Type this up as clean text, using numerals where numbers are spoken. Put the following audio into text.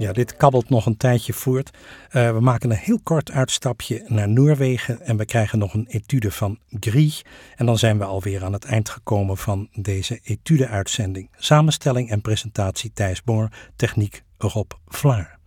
Ja, dit kabbelt nog een tijdje voort. We maken een heel kort uitstapje naar Noorwegen en we krijgen nog een etude van Grieg. En dan zijn we alweer aan het eind gekomen van deze etude-uitzending. Samenstelling en presentatie Thijs Boor, techniek Rob Vlaar.